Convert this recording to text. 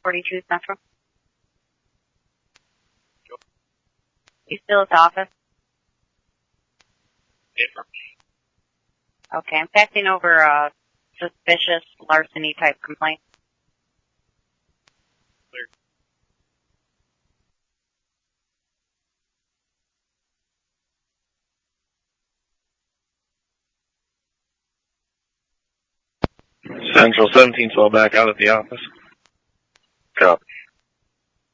42 Central. You still at the office? Okay, I'm faxing over a suspicious larceny type complaint. Central 17's well back out at the office. Copy.